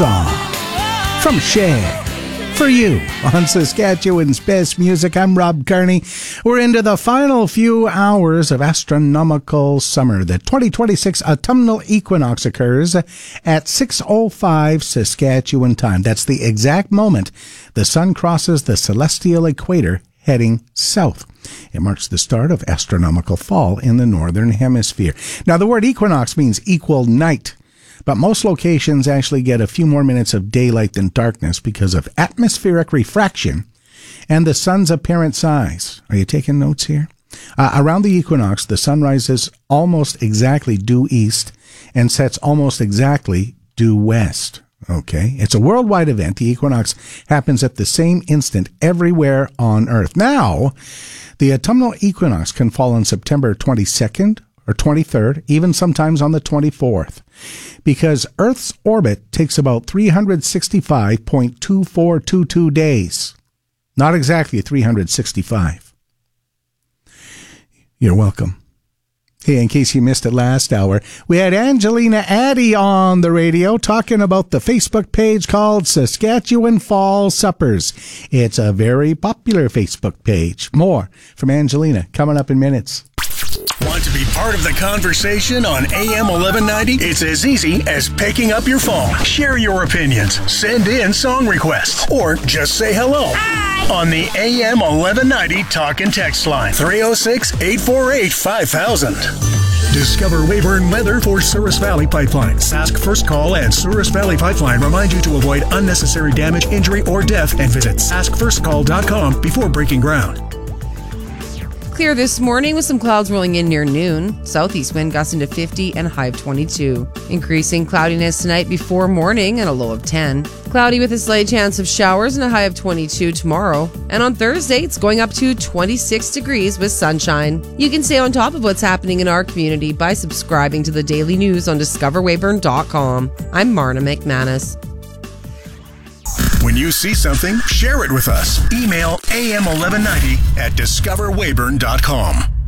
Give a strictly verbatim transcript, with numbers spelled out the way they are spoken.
song from Cher for you on Saskatchewan's Best Music. I'm Rob Kearney. We're into the final few hours of astronomical summer. The twenty twenty-six autumnal equinox occurs at six oh five Saskatchewan time. That's the exact moment the sun crosses the celestial equator heading south. It marks the start of astronomical fall in the northern hemisphere. Now, the word equinox means equal night, but most locations actually get a few more minutes of daylight than darkness because of atmospheric refraction and the sun's apparent size. Are you taking notes here? Uh, around the equinox, the sun rises almost exactly due east and sets almost exactly due west. Okay, it's a worldwide event. The equinox happens at the same instant everywhere on Earth. Now, the autumnal equinox can fall on September twenty-second or twenty-third, even sometimes on the twenty-fourth, because Earth's orbit takes about three hundred sixty-five point two four two two days. Not exactly three hundred sixty-five. You're welcome. Hey, in case you missed it last hour, we had Angelina Addy on the radio talking about the Facebook page called Saskatchewan Fall Suppers. It's a very popular Facebook page. More from Angelina coming up in minutes. Want to be part of the conversation on A M eleven ninety? It's as easy as picking up your phone. Share your opinions, send in song requests, or just say hello. Hi. On the A M eleven ninety talk and text line, three oh six, eight four eight, five thousand. Discover Weyburn weather for Souris Valley Pipeline. Sask First Call and Souris Valley Pipeline remind you to avoid unnecessary damage, injury, or death, and visit sask first call dot com before breaking ground. Clear this morning with some clouds rolling in near noon. Southeast wind gusting to fifty and a high of twenty-two. Increasing cloudiness tonight before morning and a low of ten. Cloudy with a slight chance of showers and a high of twenty-two tomorrow. And on Thursday, it's going up to twenty-six degrees with sunshine. You can stay on top of what's happening in our community by subscribing to the daily news on discover weyburn dot com. I'm Marna McManus. When you see something, share it with us. Email A M eleven ninety at discover weyburn dot com.